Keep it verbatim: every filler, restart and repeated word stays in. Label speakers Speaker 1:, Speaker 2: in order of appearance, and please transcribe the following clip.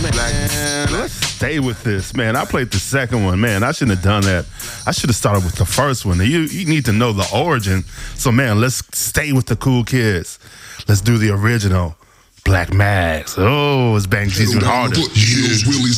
Speaker 1: Man, let's stay with this, man. I played the second one, man. I shouldn't have done that. I should have started with the first one. You you need to know the origin. So, man, let's stay with the cool kids. Let's do the original Black Mags. Oh, it's Bang G's harder.